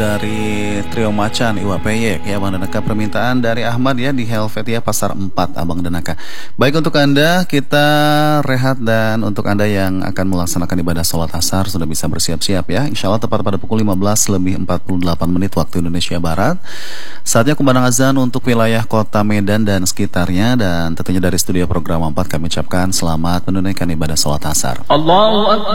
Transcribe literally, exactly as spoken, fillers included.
dari Trio Macan Iwa Peyek ya Abang Danaka. Permintaan dari Ahmad ya di Helvetia Pasar empat Abang Danaka. Baik, untuk Anda kita rehat, dan untuk Anda yang akan melaksanakan ibadah sholat asar sudah bisa bersiap-siap ya. Insya Allah tepat pada pukul lima belas lebih empat puluh delapan menit waktu Indonesia Barat. Saatnya kumandang azan untuk wilayah kota Medan dan sekitarnya, dan tentunya dari studio program empat kami ucapkan selamat menunaikan ibadah sholat asar. Allahu Akbar.